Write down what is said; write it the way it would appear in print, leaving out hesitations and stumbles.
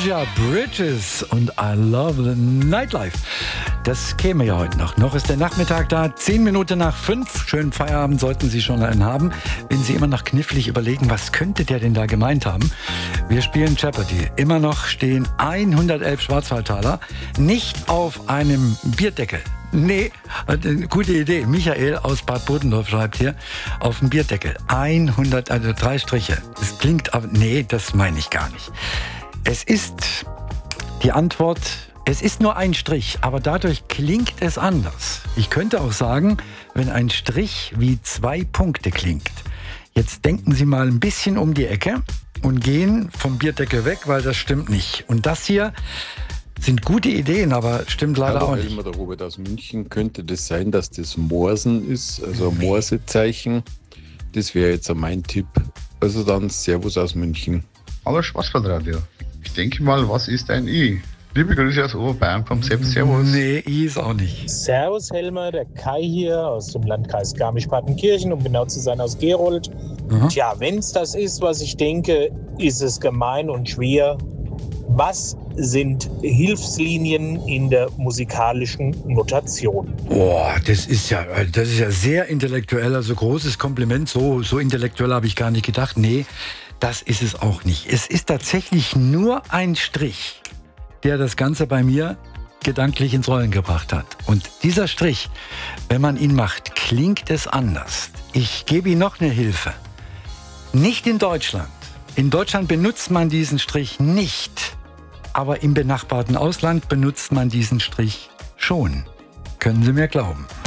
Georgia Bridges und I Love the Nightlife. Das käme ja heute noch. Noch ist der Nachmittag da, 10 Minuten nach 5. Schönen Feierabend sollten Sie schon einen haben. Wenn Sie immer noch knifflig überlegen, was könnte der denn da gemeint haben? Wir spielen Jeopardy. Immer noch stehen 111 Schwarzwaldtaler nicht auf einem Bierdeckel. Nee, eine gute Idee. Michael aus Bad Bodendorf schreibt hier, auf dem Bierdeckel 100, also 3 Striche. Das klingt aber, nee, das meine ich gar nicht. Es ist die Antwort, es ist nur ein Strich, aber dadurch klingt es anders. Ich könnte auch sagen, wenn ein Strich wie 2 Punkte klingt. Jetzt denken Sie mal ein bisschen um die Ecke und gehen vom Bierdeckel weg, weil das stimmt nicht. Und das hier sind gute Ideen, aber stimmt leider auch nicht. Elmar, der Robert aus München, könnte das sein, dass das Morsen ist, also ein Morsezeichen? Das wäre jetzt mein Tipp. Also dann Servus aus München. Hallo Schwarzwaldradio. Ich denke mal, was ist ein I? Liebe Grüße aus Oberbayern vom Sepp. Servus. Nee, I ist auch nicht. Servus Helmer, der Kai hier aus dem Landkreis Garmisch-Partenkirchen, um genau zu sein aus Gerold. Tja, wenn es das ist, was ich denke, ist es gemein und schwer. Was sind Hilfslinien in der musikalischen Notation? Boah, das ist ja sehr intellektuell, also großes Kompliment. So intellektuell habe ich gar nicht gedacht. Nee, das ist es auch nicht. Es ist tatsächlich nur ein Strich, der das Ganze bei mir gedanklich ins Rollen gebracht hat. Und dieser Strich, wenn man ihn macht, klingt es anders. Ich gebe Ihnen noch eine Hilfe. Nicht in Deutschland. In Deutschland benutzt man diesen Strich nicht. Aber im benachbarten Ausland benutzt man diesen Strich schon. Können Sie mir glauben.